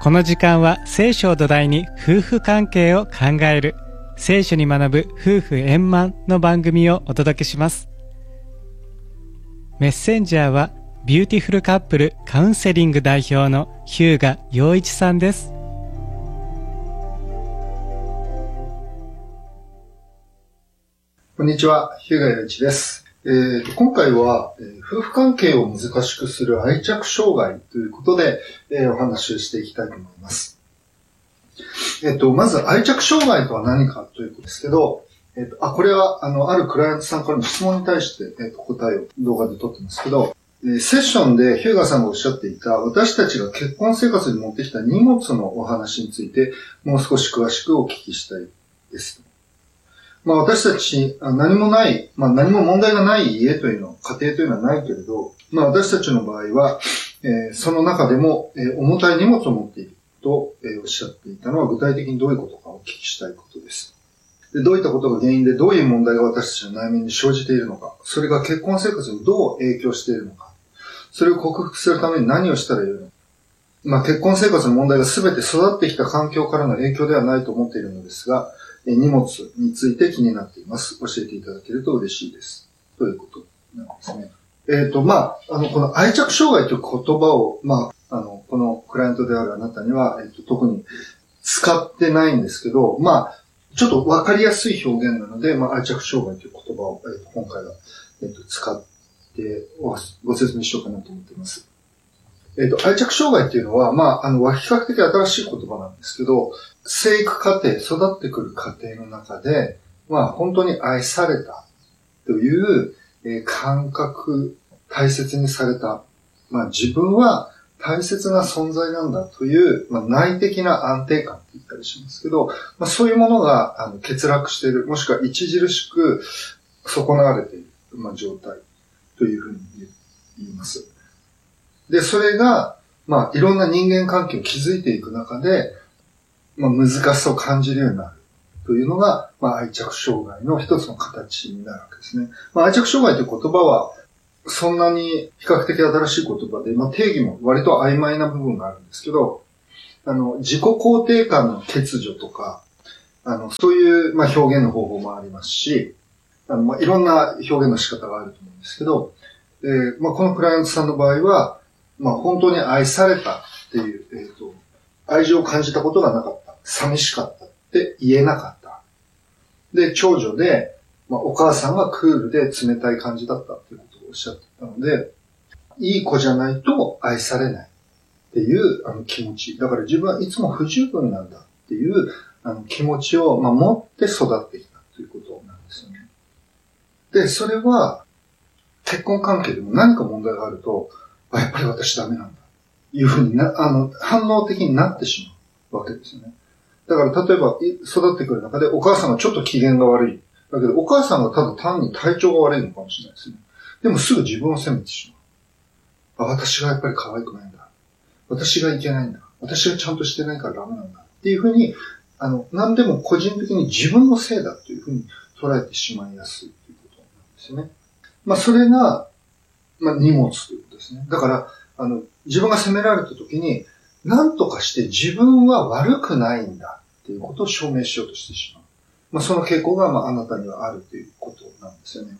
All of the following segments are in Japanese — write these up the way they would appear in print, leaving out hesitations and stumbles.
この時間は聖書を土台に夫婦関係を考える聖書に学ぶ夫婦円満の番組をお届けします。メッセンジャーはビューティフルカップルカウンセリング代表の日向陽一さんです。 こんにちは、日向陽一です。今回は、夫婦関係を難しくする愛着障害ということで、お話をしていきたいと思います。まず愛着障害とは何かということですけど、これはあるクライアントさんからの質問に対して、答えを動画で撮ってますけど、セッションで日向さんがおっしゃっていた私たちが結婚生活に持ってきた荷物のお話についてもう少し詳しくお聞きしたいです。私たち何もない、何も問題がない家というのは、家庭というのはないけれど、私たちの場合は、その中でも、重たい荷物を持っていると、おっしゃっていたのは具体的にどういうことかお聞きしたいことです。で、どういったことが原因でどういう問題が私たちの悩みに生じているのか、それが結婚生活にどう影響しているのか、それを克服するために何をしたらよいのか。結婚生活の問題が全て育ってきた環境からの影響ではないと思っているのですが、荷物について気になっています。教えていただけると嬉しいです。ということなんですね。この愛着障害という言葉を、このクライアントであるあなたには、特に使ってないんですけど、ちょっとわかりやすい表現なので、愛着障害という言葉を、今回は、使ってご説明しようかなと思っています。愛着障害っていうのは、比較的新しい言葉なんですけど、生育過程、育ってくる過程の中で、本当に愛されたという、感覚、大切にされた。自分は大切な存在なんだという、内的な安定感って言ったりしますけど、そういうものが欠落している、もしくは著しく損なわれている、状態というふうに言います。で、それが、いろんな人間関係を築いていく中で、難しさを感じるようになるというのが、愛着障害の一つの形になるわけですね。愛着障害という言葉は、そんなに比較的新しい言葉で、定義も割と曖昧な部分があるんですけど、自己肯定感の欠如とか、そういう、表現の方法もありますし、いろんな表現の仕方があると思うんですけど、このクライアントさんの場合は、本当に愛されたっていう、愛情を感じたことがなかった。寂しかったって言えなかった。で、長女で、お母さんがクールで冷たい感じだったっていうことをおっしゃってたので、いい子じゃないと愛されないっていう気持ち。だから自分はいつも不十分なんだっていう気持ちを、持って育ってきたということなんですよね。で、それは結婚関係でも何か問題があると、やっぱり私ダメなんだ。いうふうに反応的になってしまうわけですよね。だから例えば育ってくる中でお母さんがちょっと機嫌が悪い。だけどお母さんがただ単に体調が悪いのかもしれないですね。でもすぐ自分を責めてしまう。私がやっぱり可愛くないんだ。私がいけないんだ。私がちゃんとしてないからダメなんだ。っていうふうに、何でも個人的に自分のせいだというふうに捉えてしまいやすいということなんですよね。それが、荷物ということですね。だから、自分が責められた時に、何とかして自分は悪くないんだっていうことを証明しようとしてしまう。その傾向が、あなたにはあるということなんですよね。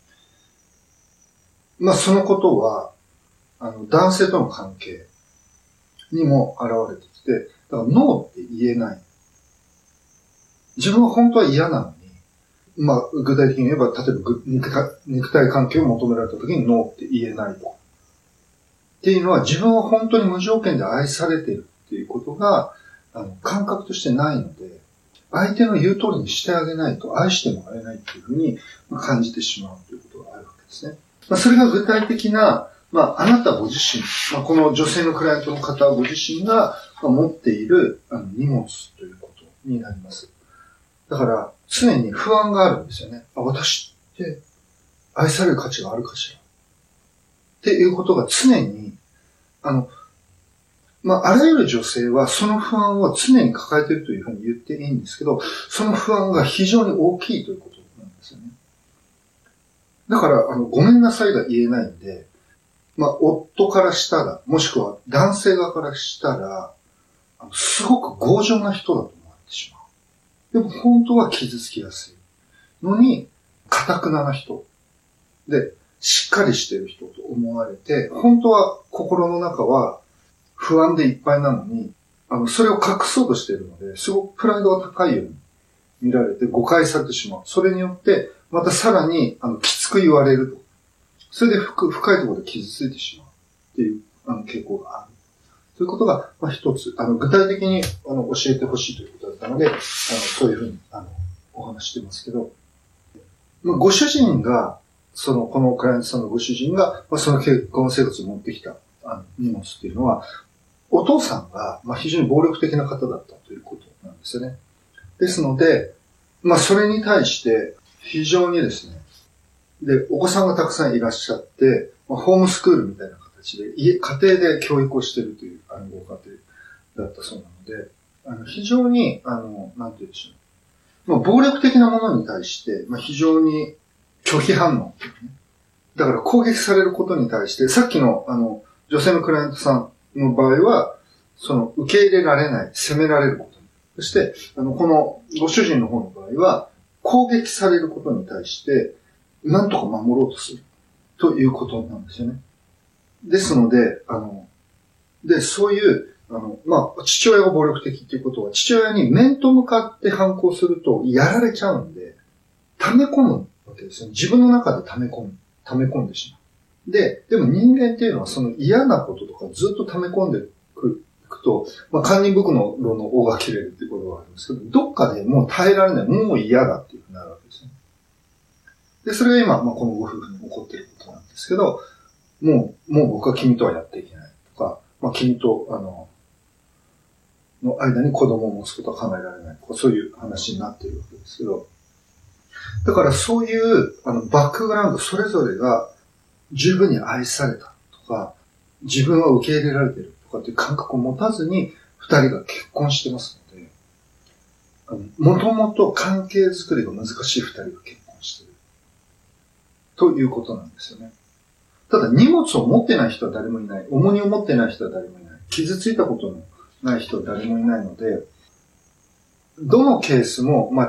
そのことは、男性との関係にも現れてきて、だからノーって言えない。自分は本当は嫌なのに、具体的に言えば、例えば肉体関係を求められた時にノーって言えないと。っていうのは自分は本当に無条件で愛されているっていうことが感覚としてないので、相手の言う通りにしてあげないと愛してもらえないっていうふうに感じてしまうということがあるわけですね。それが具体的な、あなたご自身、この女性のクライアントの方ご自身が持っている荷物ということになります。だから常に不安があるんですよね。私って愛される価値があるかしらっていうことが常に、あらゆる女性はその不安を常に抱えているというふうに言っていいんですけど、その不安が非常に大きいということなんですよね。だから、ごめんなさいが言えないんで、夫からしたら、もしくは男性側からしたら、 すごく強情な人だと思われてしまう。でも本当は傷つきやすいのに、堅くなな人で、しっかりしてる人と思われて、本当は心の中は不安でいっぱいなのに、それを隠そうとしているので、すごくプライドが高いように見られて誤解されてしまう。それによって、またさらに、きつく言われると。それで深いところで傷ついてしまうっていう、傾向がある。ということが、一つ、具体的に、教えてほしいということだったので、そういうふうに、お話してますけど、ご主人が、このクライアントさんのご主人が、その結婚生活を持ってきた、荷物っていうのは、お父さんが、非常に暴力的な方だったということなんですよね。ですので、それに対して、非常にですね、で、お子さんがたくさんいらっしゃって、ホームスクールみたいな形で、家庭で教育をしているという、ご家庭だったそうなので、非常に、なんて言うんでしょう。暴力的なものに対して、非常に拒否反応、ね。だから攻撃されることに対して、さっきの、女性のクライアントさんの場合は、受け入れられない、責められること。そして、このご主人の方の場合は、攻撃されることに対して、なんとか守ろうとする。ということなんですよね。ですので、そういう、父親が暴力的っていうことは、父親に面と向かって反抗すると、やられちゃうんで、溜め込むわけですよ。自分の中で溜め込んでしまう。でも人間っていうのは、その嫌なこととかずっと溜め込んでくと、堪忍袋の尾が切れるっていうことがあるんですけど、どっかでもう耐えられない、もう嫌だっていうふうになるわけですね。で、それが今、このご夫婦に起こっていることなんですけど、もう僕は君とはやっていけないとか、君と、の間に子供を持つことは考えられないとか、そういう話になっているわけですけど、だからそういう、バックグラウンドそれぞれが十分に愛されたとか、自分は受け入れられているとかっていう感覚を持たずに、二人が結婚してますので、もともと関係づくりが難しい二人が結婚している。ということなんですよね。ただ荷物を持ってない人は誰もいない。重荷を持ってない人は誰もいない。傷ついたことのない人は誰もいないので、どのケースも、